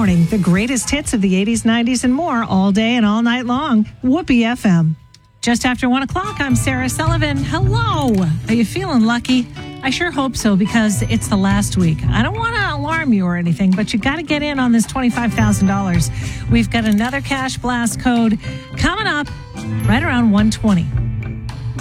morning. The greatest hits of the 80s, 90s, and more all day and all night long. Whoopee FM. Just after 1 o'clock, I'm Sarah Sullivan. Hello. Are you feeling lucky? I sure hope so, because it's the last week. I don't want to alarm you or anything, but you got to get in on this $25,000. We've got another Cash Blast code coming up right around 1:20.